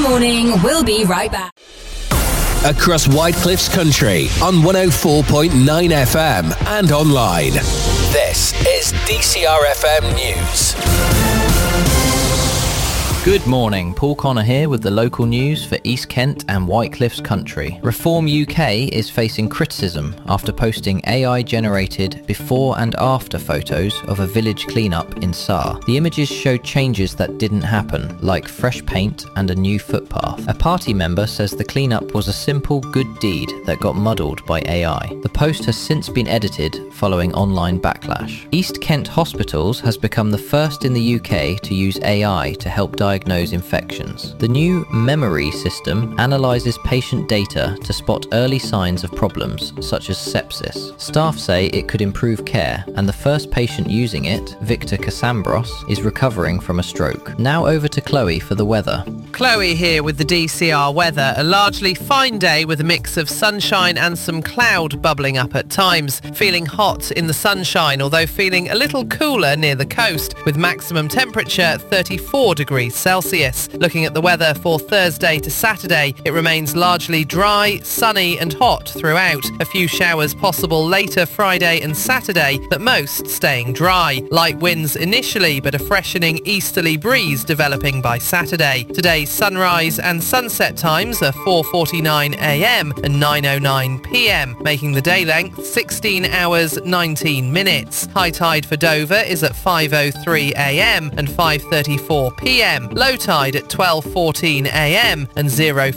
morning. We'll be right back. Across Whitecliffs Country on 104.9 FM and online. This is DCR FM News. Good morning, Paul Connor here with the local news for East Kent and Whitecliffs Country. Reform UK is facing criticism after posting AI-generated before and after photos of a village clean-up in Sarr. The images show changes that didn't happen, like fresh paint and a new footpath. A party member says the clean-up was a simple good deed that got muddled by AI. The post has since been edited following online backlash. East Kent Hospitals has become the first in the UK to use AI to help diagnose infections. The new memory system analyses patient data to spot early signs of problems, such as sepsis. Staff say it could improve care, and the first patient using it, Victor Cassambros, is recovering from a stroke. Now over to Chloe for the weather. Chloe here with the DCR weather. A largely fine day with a mix of sunshine and some cloud bubbling up at times. Feeling hot in the sunshine, although feeling a little cooler near the coast, with maximum temperature 34 degrees Celsius. Looking at the weather for Thursday to Saturday, it remains largely dry, sunny and hot throughout. A few showers possible later Friday and Saturday, but most staying dry. Light winds initially, but a freshening easterly breeze developing by Saturday. Today's sunrise and sunset times are 4:49 a.m. and 9:09 p.m, making the day length 16 hours 19 minutes. High tide for Dover is at 5:03 a.m. and 5:34 p.m. Low tide at 12:14 a.m. and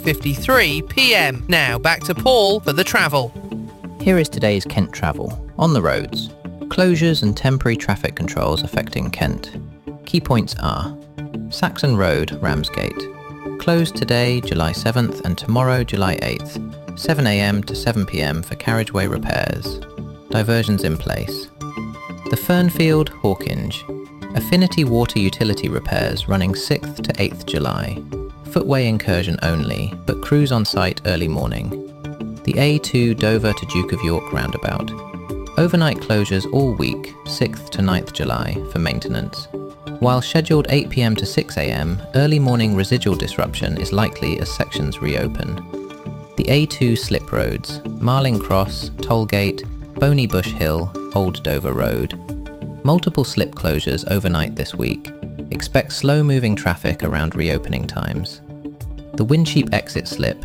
0:53 p.m. Now back to Paul for the travel. Here is today's Kent travel. On the roads, closures and temporary traffic controls affecting Kent. Key points are: Saxon Road, Ramsgate, closed today, July 7th, and tomorrow, July 8th, 7 a.m. to 7 p.m. for carriageway repairs. Diversions in place. The Fernfield, Hawkinge, Affinity Water Utility repairs running 6th to 8th July. Footway incursion only, but crews on site early morning. The A2 Dover to Duke of York roundabout. Overnight closures all week, 6th to 9th July, for maintenance. While scheduled 8 p.m. to 6 a.m, early morning residual disruption is likely as sections reopen. The A2 slip roads, Marling Cross, Tollgate, Boney Bush Hill, Old Dover Road. Multiple slip closures overnight this week. Expect slow-moving traffic around reopening times. The Wincheap exit slip,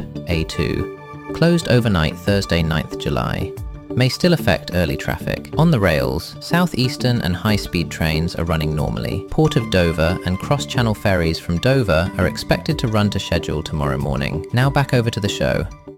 A2, closed overnight Thursday 9th July. May still affect early traffic. On the rails, southeastern and high-speed trains are running normally. Port of Dover and cross-channel ferries from Dover are expected to run to schedule tomorrow morning. Now back over to the show.